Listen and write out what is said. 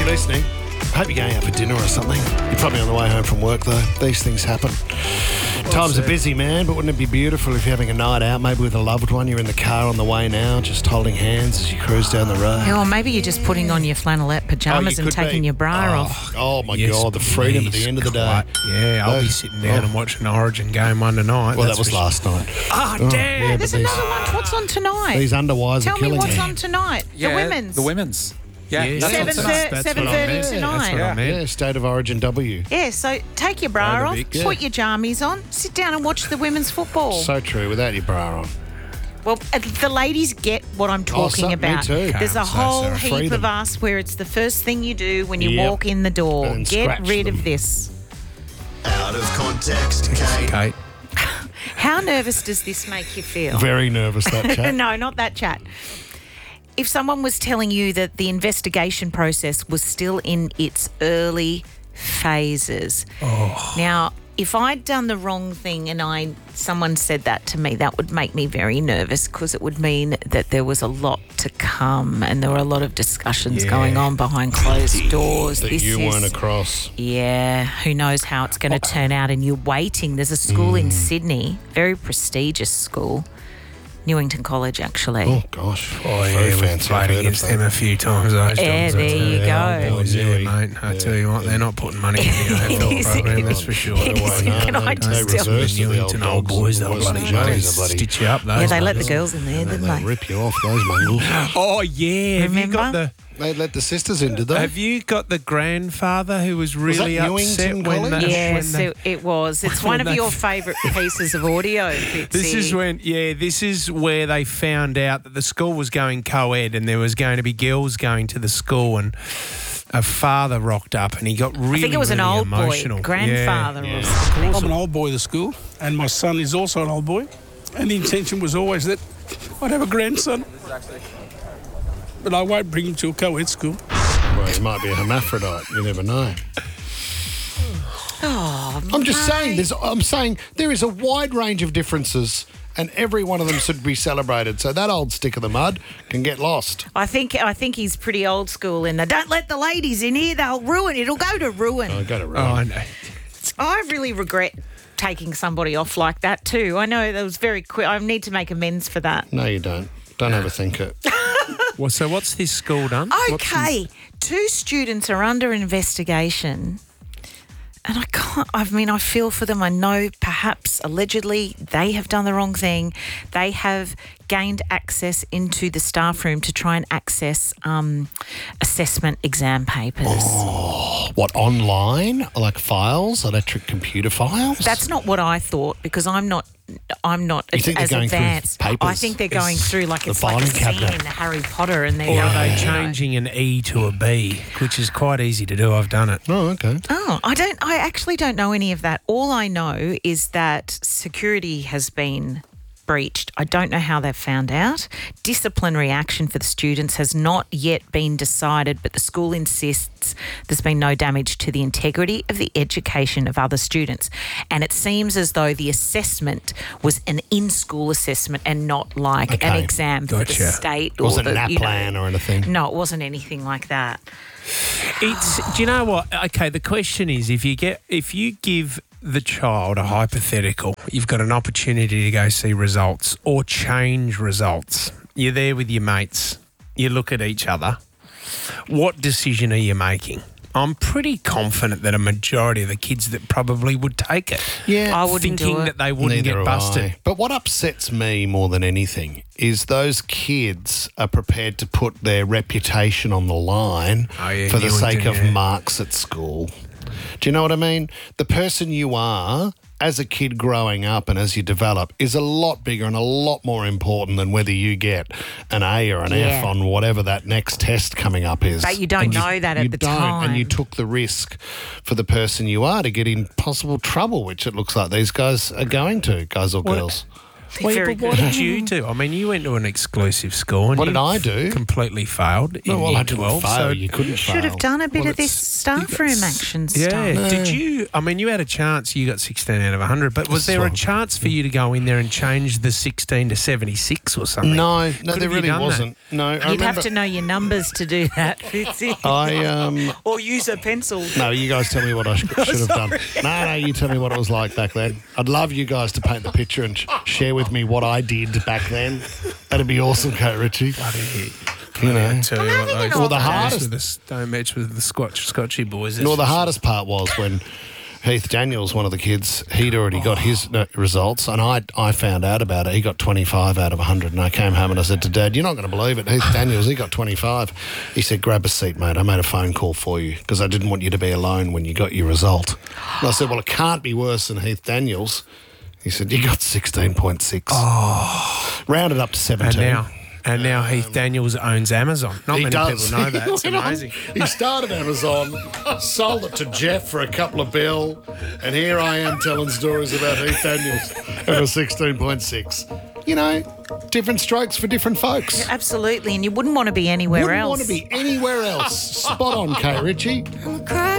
you're listening. I hope you're going out for dinner or something. You're probably on the way home from work, though. These things happen. Times are busy, man, but wouldn't it be beautiful if you're having a night out, maybe with a loved one, you're in the car on the way now, just holding hands as you cruise down the road? Or maybe you're just putting on your flannelette pyjamas and taking your bra off. Oh, my God, the freedom at the end of the day. Yeah, I'll be sitting down and watching the Origin game one tonight. Well, that was last night. Oh, damn. Yeah, There's another one. What's on tonight? These underwires Tell are killing me what's me. on tonight. Yeah, the women's. The women's. Yeah, Yeah, that's on tonight. 7:30 tonight. Yeah, State of Origin W. Yeah, so take your bra off, Vix. put your jammies on, sit down and watch the women's football. So true, without your bra on. Well, the ladies get what I'm talking me about. too. There's a I'm so whole sorry. heap Freedom. of us where it's the first thing you do when you Yep. walk in the door. And Get scratch rid them. of this. Out of context, Kate. Kate. How nervous does this make you feel? Very nervous, that chat. No, not that chat. If someone was telling you that the investigation process was still in its early phases. Now, if I'd done the wrong thing and someone said that to me, that would make me very nervous because it would mean that there was a lot to come and there were a lot of discussions going on behind closed doors. That you weren't across. Yeah, who knows how it's going to turn out, and you're waiting. There's a school in Sydney, very prestigious school, Newington College, actually. Oh, gosh. Oh, Very yeah, we've fancy. played I've heard against of them that. a few times. Those Yeah, jobs, there you go. Boys, yeah, Really? mate. I tell you what, they're not putting money in the AFL program, that's for sure. It is. Can I They just tell you? reverse the Newington old boys, they'll Boys and bloody Joes are bloody. stitch you up, those. Yeah, they let the ones. girls in there, didn't They they? rip you off, those mongrels. Oh, yeah. Have you got Remember? They let the sisters in, did they? Have you got the grandfather who was really that upset Newington when College? they, Yes, when they, it was. It's one of your favourite pieces of audio, Fitzy. this is where they found out that the school was going co-ed and there was going to be girls going to the school, and a father rocked up and he got really, I think it was an really old emotional. boy, grandfather Yeah. or something. I'm an old boy of the school, and my son is also an old boy. And the intention was always that I'd have a grandson. But I won't bring him to a co-ed school. Well, he might be a hermaphrodite. You never know. I'm just saying. I'm saying there is a wide range of differences, and every one of them should be celebrated. So that old stick of the mud can get lost. I think he's pretty old school in the don't let the ladies in here, they'll ruin. It'll go to ruin. I got it Oh, right. I know. I really regret taking somebody off like that too. I know that was very quick. I need to make amends for that. No, you don't. Don't overthink it. Well, so what's this school done? Okay, 2 students are under investigation. And I feel for them. I know perhaps allegedly they have done the wrong thing. They have gained access into the staff room to try and access assessment exam papers. What, online? Like files? Electric computer files? That's not what I thought, because I'm not You think as they're going through advanced. papers? I think they're going through like the it's like a filing scene cabinet. in Harry Potter, and they're Or are going, they changing an E to a B, which is quite easy to do. I've done it. Oh, okay. Oh, I actually don't know any of that. All I know is that security has been breached. I don't know how they've found out. Disciplinary action for the students has not yet been decided, but the school insists there's been no damage to the integrity of the education of other students. And it seems as though the assessment was an in-school assessment and not like an Okay, exam for the gotcha. state. It wasn't or an the, NAPLAN or anything. No, it wasn't anything like that. Do you know what? Okay, the question is, if you give the child a hypothetical, you've got an opportunity to go see results or change results. You're there with your mates. You look at each other. What decision are you making? I'm pretty confident that a majority of the kids that probably would take it. Yeah, I wouldn't do thinking it. that they wouldn't Neither get do busted. I. But what upsets me more than anything is those kids are prepared to put their reputation on the line Oh, yeah, for the Newington, sake of yeah. marks at school. Do you know what I mean? The person you are as a kid growing up and as you develop is a lot bigger and a lot more important than whether you get an A or an F Yeah. on whatever that next test coming up is. But you don't And know that at you the don't, time. And you took the risk for the person you are to get in possible trouble, which it looks like these guys are going to, guys or girls. Well, Very but what good. did you do? I mean, you went to an exclusive school. And What you did I do? Completely failed. No, in well, year I didn't 12, fail. so You couldn't fail. Should have done a bit Well, of this it's- staff you got room action Yeah. stuff. Did you? I mean, you had a chance. You got 16 out of 100. But was there a chance for you to go in there and change the 16 to 76 or something? No, Could there have you really done that? wasn't. No, I You'd remember. have to know your numbers to do that, Fitzy. I Or use a pencil. No, you guys tell me what I should have done. No, you tell me what it was like back then. I'd love you guys to paint the picture and share with me what I did back then. That'd be awesome, Kate Ritchie. You know. Tell you what, those Well, the don't hardest- match don't match with the Scotchy boys. Well, the hardest part was when Heath Daniels, one of the kids, he'd already got his results, and I found out about it. He got 25 out of 100, and I came home and I said to Dad, "You're not going to believe it. Heath Daniels, he got 25. He said, "Grab a seat, mate. I made a phone call for you because I didn't want you to be alone when you got your result." And I said, "Well, it can't be worse than Heath Daniels." He said, "You got 16.6. Rounded up to 17. And now Heath Daniels owns Amazon. Not He many does. people know that. It's He went on- amazing. He started Amazon, sold it to Jeff for a couple of bill, and here I am telling stories about Heath Daniels and a 16.6. You know, different strokes for different folks. Absolutely, and you wouldn't want to be anywhere Wouldn't else. want to be anywhere else. Spot on, Kate Ritchie.